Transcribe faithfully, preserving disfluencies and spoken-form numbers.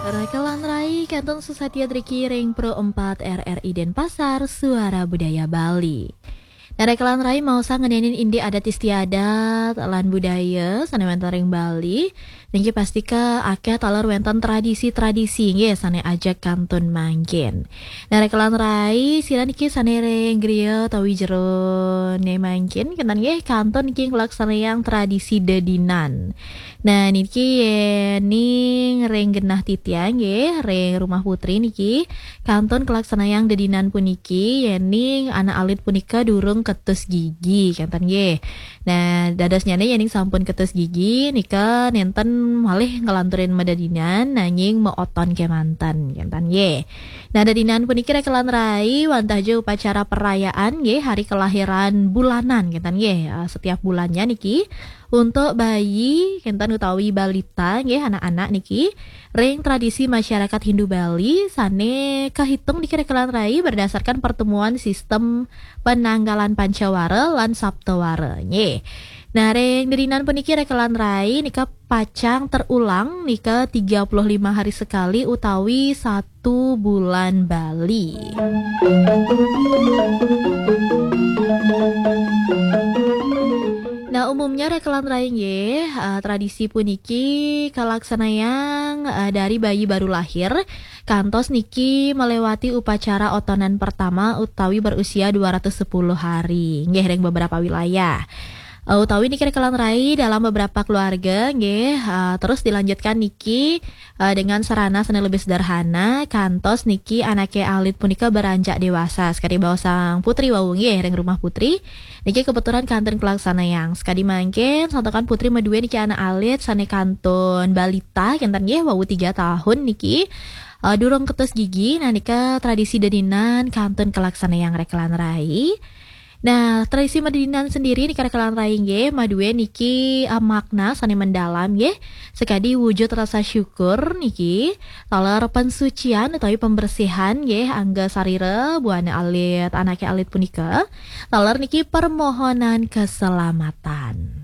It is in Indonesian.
Rekalan Rai Kanton Susatya Driki Ring Pro empat R R I Denpasar Suara Budaya Bali. Nah, Rekalan Rai mau sang ngedenin indi adat istiadat lan budaya sanewentan ring Bali. Niki pasti ke akeh taler wenten tradisi-tradisi nggih sane ajak kantun mangkin. Nah, Rekalan Rai sira niki sane ring griya tawi jero ne mangkin kentan nggih kantun niki nglaksanayang tradisi dedinan. Nah, niki ning ring genah titiang nggih ring rumah putri niki kantun kelaksanayang dedinan puniki yening anak alit punika durung ketus gigi kanten nggih. Nah, dados nyane yening sampun ketus gigi nika nenten malih ngelanturin medadinan nanging meoton kemanten kanten nggih. Nah, dedinan puniki Rekalan Rai wantaja upacara perayaan nggih hari kelahiran bulanan kanten nggih. Uh, setiap bulannya niki untuk bayi kentan utawi balita nggih anak-anak niki ring tradisi masyarakat Hindu Bali sane kahitung niki Rekalan Rai berdasarkan pertemuan sistem penanggalan Pancawara lan Saptawara nggih. Nah, ring dedinan puniki Rekalan Rai nika pacang terulang nika tiga puluh lima hari sekali utawi satu bulan Bali. Nah, umumnya Rekalan Rai nggih uh, tradisi puniki kalaksanayang uh, dari bayi baru lahir kantos niki melewati upacara otonan pertama utawi berusia dua ratus sepuluh hari nggih ring beberapa wilayah. Uh, utawi niki Rekalan Rai dalam beberapa keluarga nggih uh, terus dilanjutkan niki uh, dengan sarana seni lebih sederhana kantos niki anake alit punika beranjak dewasa sekali bawa sang putri wau nggih ring rumah putri niki kebetulan kantun kelaksanayang sekali mangkin santokan putri medue niki anak alit sane kantun balita kanten nggih wau tiga tahun niki uh, durung ketus gigi nah nika tradisi dedinan kantun kelaksanayang Rekalan Rai. Nah, tradisi medinan sendiri nika Rekalan Rai nggih madue niki uh, makna sane mendalam nggih sekadi wujud rasa syukur niki taler pensucian utawi pembersihan nggih angga sarira buana alit anake alit punika taler niki permohonan keselamatan.